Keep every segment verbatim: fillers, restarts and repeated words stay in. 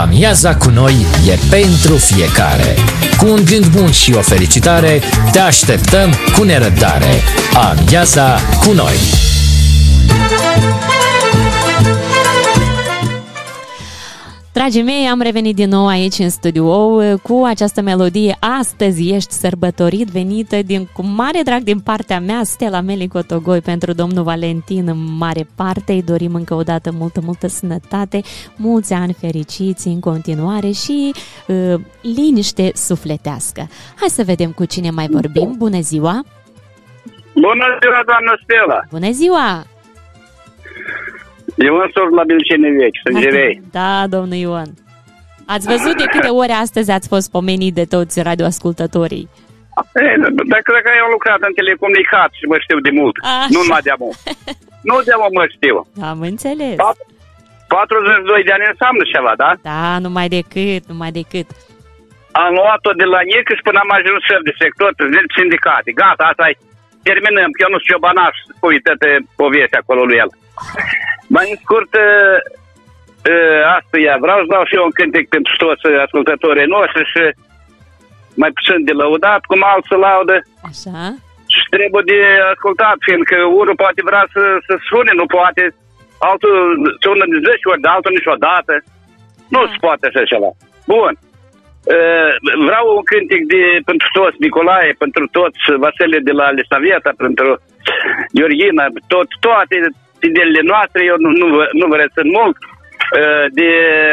Amiaza cu noi e pentru fiecare. Cu un gând bun și o felicitare, te așteptăm cu nerăbdare. Amiaza cu noi! Dragii mei, am revenit din nou aici în studio cu această melodie. Astăzi ești sărbătorit, venită din, cu mare drag din partea mea, Stella Meli Cotogoi, pentru domnul Valentin. În mare parte îi dorim încă o dată multă, multă sănătate, mulți ani fericiți în continuare și uh, liniște sufletească. Hai să vedem cu cine mai vorbim. Bună ziua! Bună ziua, doamnă Stella! Bună ziua! Ioan Sor la Bilcene Vechi, sunt Girei. Da, domnul Ioan. Ați văzut de câte ori astăzi ați fost pomenit de toți radioascultătorii? Dacă, dacă eu am lucrat în telecomunicat și mă știu de mult, așa. Nu numai de-amul. Nu de-amul mă știu. Am înțeles. patruzeci și doi de ani înseamnă ceva, da? Da, numai decât, numai decât. Am luat-o de la Nică și până am ajuns șef de sector, președinte sindicate. Gata, asta e. Terminăm, că eu nu știu ciobanaș să spui toată povestea acolo lui el. Mai în scurt, asta e, vreau să dau și eu un cântec pentru toți ascultătorii noștri și mai puțin de lăudat, cum alții laudă. Așa. Și trebuie de ascultat, fiindcă unul poate vrea să, să sune, nu poate, altul sună de zece ori, de altul niciodată. Nu se poate așa ceva. Bun. Vreau un cântec de, pentru toți, Nicolae, pentru toți, Vasile de la Lisaveta, pentru Gheorghina, tot, toate fidelele noastre, eu nu, nu, nu vă rețin mult, de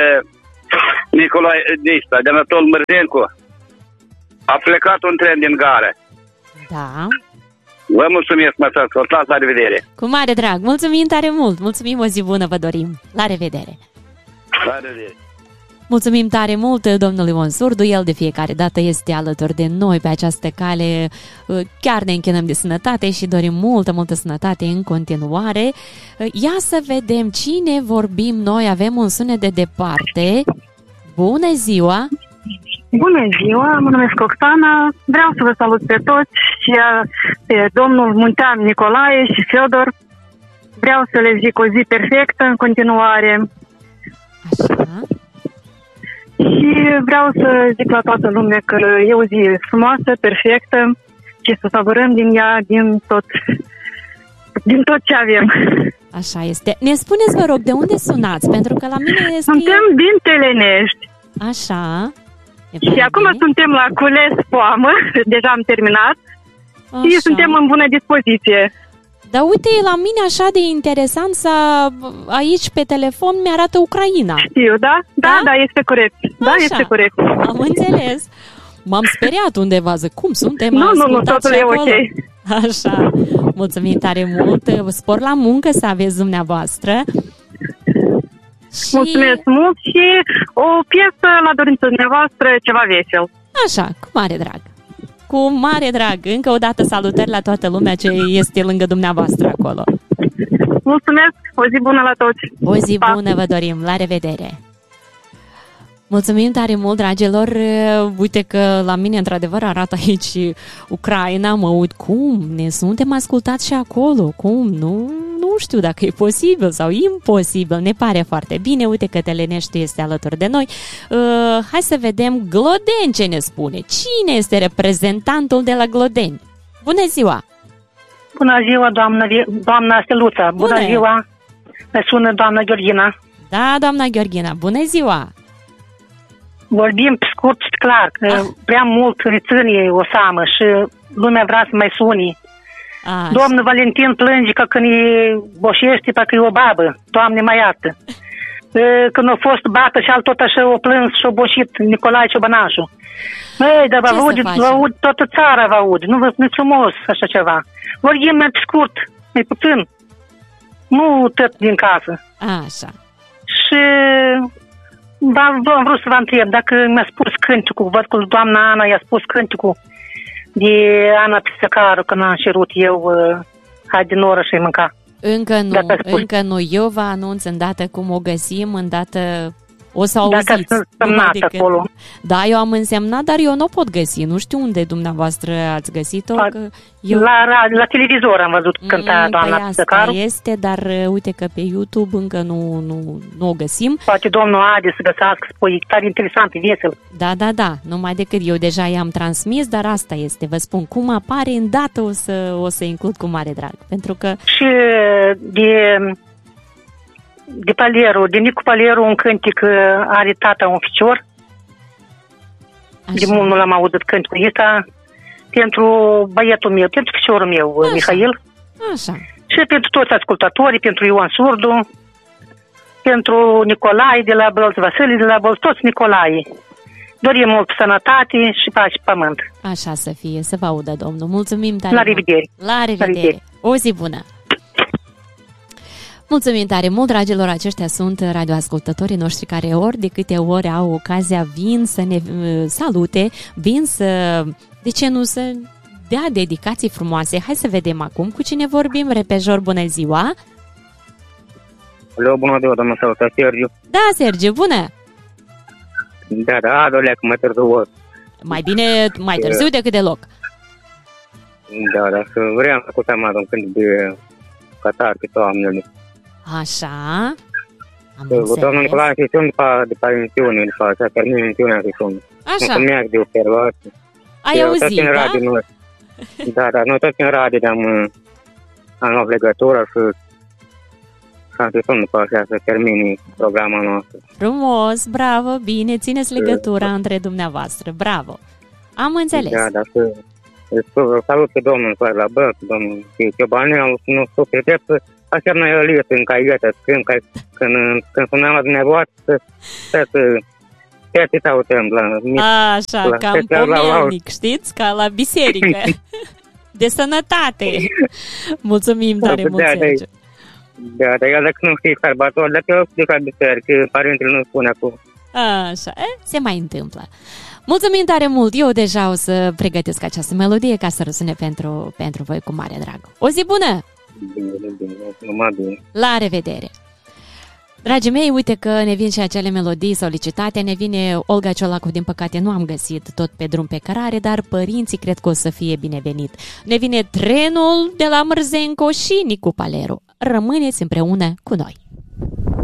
Nicolae, de ăsta, de Anatol Mărzencu. A plecat un tren din gară. Da. Vă mulțumesc, m-ați ascultat, la revedere. Cu mare drag, mulțumim tare mult, mulțumim, o zi bună vă dorim. La revedere. La revedere. Mulțumim tare mult, domnul Ion Surdu, el de fiecare dată este alături de noi pe această cale. Chiar ne închinăm de sănătate și dorim multă, multă sănătate în continuare. Ia să vedem cine vorbim noi, avem un sunet de departe. Bună ziua! Bună ziua, mă numesc Oxana, vreau să vă salut pe toți și pe domnul Muntean Nicolae și Fiodor. Vreau să le zic o zi perfectă în continuare. Așa. Și vreau să zic la toată lumea că e o zi frumoasă, perfectă și să savurăm din ea, din tot, din tot ce avem. Așa este. Ne spuneți, vă rog, de unde sunați? Pentru că la mine este... Suntem din Telenești. Așa. Și acum bine. Suntem la cules poamă, deja am terminat. Așa. Și suntem în bună dispoziție. Dar uite, la mine așa de interesant, să aici pe telefon mi-arată Ucraina. Știu, da? Da, da, da, este corect. Da, așa. Este corect. Am înțeles. M-am speriat undeva, zic, cum suntem? Nu, nu, nu, totul e ok. Așa, mulțumim tare mult. Spor la muncă să aveți dumneavoastră. Și... Mulțumesc mult și o piesă la dorință dumneavoastră, ceva vesel. Așa, cu mare drag. Cu mare drag. Încă o dată salutări la toată lumea ce este lângă dumneavoastră acolo. Mulțumesc, o zi bună la toți. O zi pa. Bună vă dorim, la revedere. Mulțumim tare mult, dragilor. Uite că la mine într-adevăr arată aici Ucraina. Mă uit cum ne suntem ascultați și acolo. Cum? Nu, nu știu dacă e posibil sau imposibil. Ne pare foarte bine. Uite că Telenești este alături de noi. Uh, hai să vedem Glodeni ce ne spune. Cine este reprezentantul de la Glodeni? Bună ziua! Bună ziua, doamnă, doamna Steluța! Bună, Bună ziua! Ne sună doamna Gheorghina. Da, doamna Gheorghina, bună ziua! Vorbim pe scurt și clar, că ah. prea mult reține o seamă și lumea vrea să mai suni. Ah, Domnul Valentin plânge că când îi boșește, parcă e o babă. Doamne, mai iartă. Când a fost bată și alt tot așa o plâns și o boșit Nicolae Ciobănașu. Măi, dar vă aud, vă aud, toată țara vă aud. Nu vă nu frumos așa ceva. Vorbim mai pe scurt, mai puțin. Nu tot din casă. Așa. Și... am vrut să vă întreb dacă mi-a spus cânticul, văd că doamna Ana i-a spus cânticul de Ana Pisăcaru când am cerut eu uh, hai din oră și mânca. Încă nu, încă nu. Eu vă anunț îndată cum o găsim, îndată O să auziți. Dacă ați însemnat acolo. Da, eu am însemnat, dar eu nu o pot găsi. Nu știu unde dumneavoastră ați găsit-o. Că eu... la, la televizor am văzut cânta mm, doamna păi asta este, dar uite că pe YouTube încă nu, nu, nu o găsim. Poate domnul Adi să găsească, spui, tare interesant, e vesel. Da, da, da, numai decât eu deja i-am transmis, dar asta este, vă spun, cum apare îndată o să, o să includ cu mare drag, pentru că... Și de... de Paleru, de Nicu Paleru, un cântec are tata un ficior. Așa. De mult nu l-am auzit cântecul ăsta. Pentru băietul meu, pentru ficiorul meu, așa. Mihail. Așa. Și pentru toți ascultatorii, pentru Ioan Surdu, pentru Nicolae de la Bălți, Vasile de la Bălți, toți Nicolae. Dorim mult sănătate și pace pe pământ. Așa să fie, să vă audă, domnul. Mulțumim tare. La revedere. La revedere. O zi bună. Mulțumim tare mult, dragilor, aceștia sunt radioascultătorii noștri care ori de câte ori au ocazia vin să ne salute, vin să, de ce nu, să dea dedicații frumoase. Hai să vedem acum cu cine vorbim. Repejor, bună ziua! Alo, bună ziua, doamna Sauta, Sergiu. Da, Sergiu, bună! Da, da, adolea, că mai târziu. Mai bine, mai târziu decât deloc. Da, da, să vreau să ascultam un cânt de Qatar, că toamnele. Așa, am înțeles. Domnul Nicolae, se sun după emisiune, după aceea, termin emisiunea, se sun. Așa. Nu merg de observație. Ai auzit, da? Da, da, noi toți în radio am, am luat legătură și să se sun după aceea să termini programul nostru. Frumos, bravo, bine, țineți legătura da. Între dumneavoastră, bravo. Am înțeles. Da, da, să salut pe domnul care la bă, domnul Ciobanel, nu știu pe drept, așa noi o listă în caiete, când, când, când sunam la dumneavoastră, să să se autăm la... Așa, la, cam pomelnic, știți? Ca la biserică. De sănătate. Mulțumim tare mult, Sergiu. Da, dar eu dacă nu știi sărbători, dacă eu știu ca biserică, părintele nu spune acum. Așa, e, se mai întâmplă. Mulțumim tare mult! Eu deja o să pregătesc această melodie ca să răsune pentru, pentru voi cu mare drag. O zi bună! Bine, bine, numai bine. La revedere! Dragii mei, uite că ne vin și acele melodii solicitate, ne vine Olga Ciolacu, din păcate nu am găsit tot pe drum pe cărare, dar părinții cred că o să fie binevenit. Ne vine Trenul de la Mărzenco și Nicu Paleru. Rămâneți împreună cu noi!